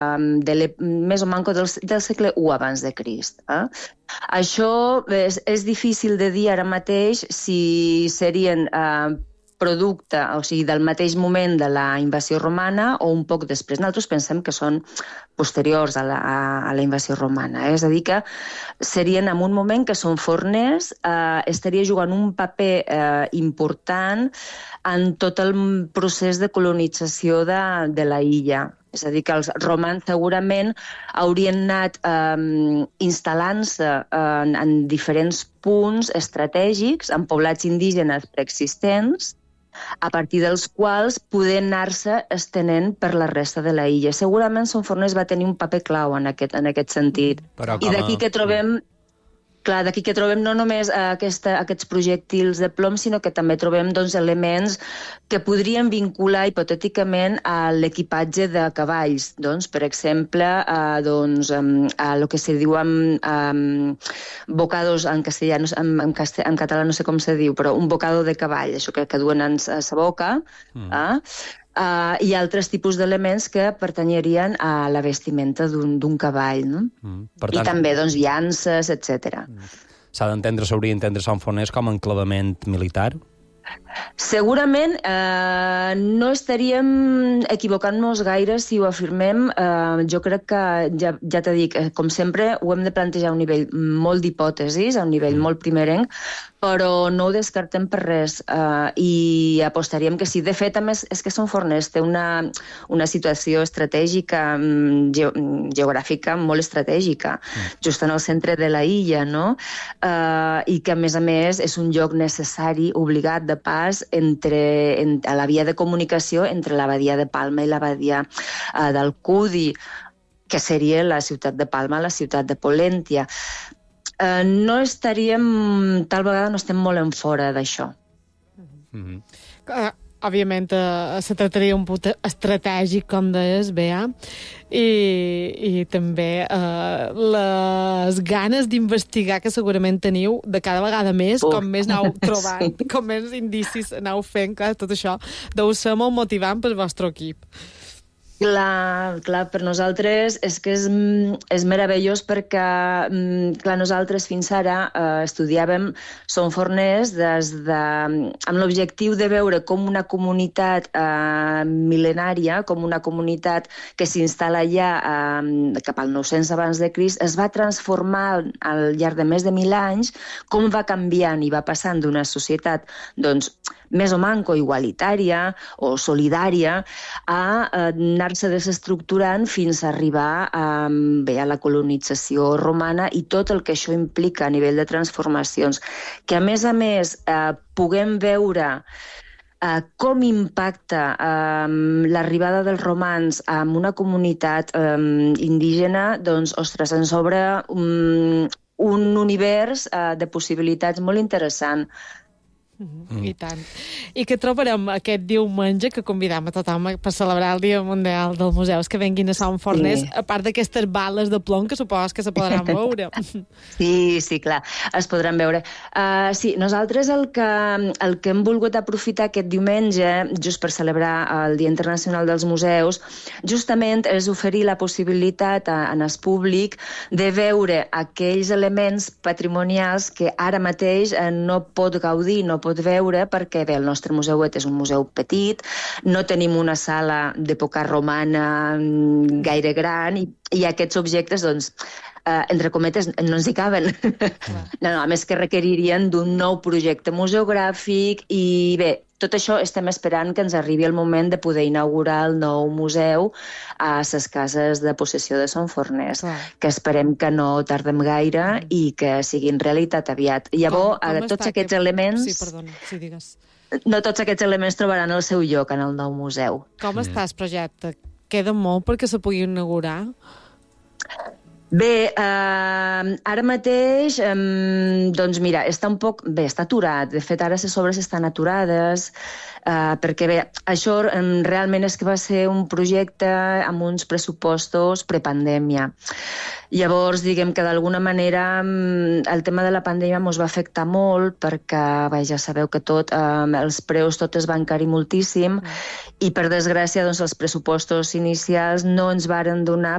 més o manco del segle I abans de Crist. Això és difícil de dir ara mateix si serien producte, o sigui, del mateix moment de la invasió romana o un poc després. Nosaltres pensem que són posteriors a la invasió romana. És a dir, que serien en un moment que són forners, estaria jugant un paper important en tot el procés de colonització de la illa. És a dir, que els romans segurament haurien anat instal·lant-se en diferents punts estratègics, en poblats indígenes preexistents, a partir dels quals poder anar-se estenent per la resta de la illa. Segurament Son Forners va tenir un paper clau en aquest sentit. I d'aquí que trobem... Clar, d'aquí que trobem no només aquests projectils de plom, sinó que també trobem elements que podrien vincular hipotèticament a l'equipatge de cavalls. Per exemple, a el que se diu bocados en castellà, en català no sé com se diu, però un bocado de cavall, això que duen a sa boca, i altres tipus d'elements que pertanyerien a la vestimenta d'un cavall, no? I també, llances, etc. S'hauria d'entendre Son Forners com a enclavament militar? Segurament no estaríem equivocant-nos gaire si ho afirmem. Jo crec que, ja t'he dit, com sempre, ho hem de plantejar a un nivell molt d'hipòtesis, a un nivell molt primerenc, però no ho descartem per res i apostaríem que sí. De fet, a més, és que Son Forners té una situació estratègica, geogràfica molt estratègica, just en el centre de la illa, no? I que, a més, és un lloc necessari, obligat, de pas a la via de comunicació entre la badia de Palma i la badia del Cudi, que seria la ciutat de Palma, la ciutat de Pollentia. No estaríem, tal vegada no estem molt en fora d'això. Òbviament, se tractaria un punt estratègic, com deies, Bea, i també les ganes d'investigar que segurament teniu de cada vegada més, com més aneu trobant, com més indicis aneu fent, clar, tot això deu ser molt motivant pel vostre equip. Clar, per nosaltres és que és meravellós perquè, clar, nosaltres fins ara estudiàvem Son Forners amb l'objectiu de veure com una comunitat mil·lenària, com una comunitat que s'instal·la ja cap al 900 abans de Crist, es va transformar al llarg de més de 1.000 anys, com va canviant i va passant d'una societat, més o manco igualitària o solidària a anar-se desestructurant fins a arribar a la colonització romana i tot el que això implica a nivell de transformacions. Que, a més, puguem veure com impacta l'arribada dels romans en una comunitat indígena, ostres, ens obre un univers de possibilitats molt interessant. I tant. I què trobarem aquest diumenge, que convidam a tothom per celebrar el Dia Mundial dels Museus, que venguin a Son Forners, a part d'aquestes bales de plom que supos que se podran veure? Sí, clar, es podran veure. Sí, nosaltres el que hem volgut aprofitar aquest diumenge, just per celebrar el Dia Internacional dels Museus, justament és oferir la possibilitat en el públic de veure aquells elements patrimonials que ara mateix no pot gaudir, no pot veure, perquè el nostre museuet és un museu petit, no tenim una sala d'època romana gaire gran i aquests objectes, entre cometes, no ens hi caben. No, a més que requeririen d'un nou projecte museogràfic i bé, tot això estem esperant que ens arribi el moment de poder inaugurar el nou museu a les cases de possessió de Son Forners, que esperem que no tardem gaire i que siguin realitat aviat. Llavors, tots aquests elements... Sí, perdona, sí, digues. No tots aquests elements trobaran el seu lloc en el nou museu. Com està el projecte? Queda molt perquè se pugui inaugurar? Bé, ara mateix, mira, està un poc... Bé, està aturat. De fet, ara les obres estan aturades, perquè bé, això realment és que va ser un projecte amb uns pressupostos prepandèmia. Llavors, diguem que d'alguna manera el tema de la pandèmia ens va afectar molt perquè, ja sabeu que els preus tot es van encarir moltíssim i, per desgràcia, els pressupostos inicials no ens varen donar